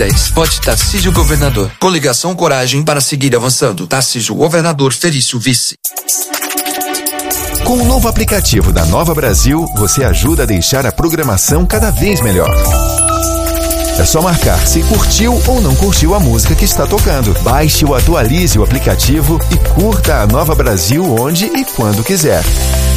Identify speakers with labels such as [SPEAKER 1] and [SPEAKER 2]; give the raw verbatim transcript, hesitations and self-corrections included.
[SPEAKER 1] dez. Vote Tarcísio Governador. Coligação Coragem para seguir avançando. Tarcísio Governador, Felício Vice.
[SPEAKER 2] Com o novo aplicativo da Nova Brasil, você ajuda a deixar a programação cada vez melhor. É só marcar se curtiu ou não curtiu a música que está tocando. Baixe ou atualize o aplicativo e curta a Nova Brasil onde e quando quiser.